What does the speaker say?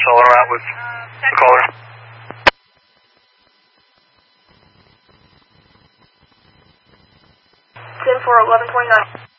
Marcel en route with the caller. 10-4, 1129.